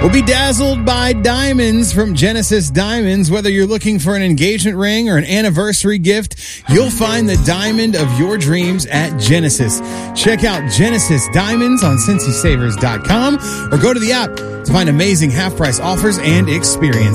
We'll be dazzled by diamonds from Genesis Diamonds. Whether you're looking for an engagement ring or an anniversary gift, you'll find the diamond of your dreams at Genesis. Check out Genesis Diamonds on CincySavers.com or go to the app to find amazing half-price offers and experiences.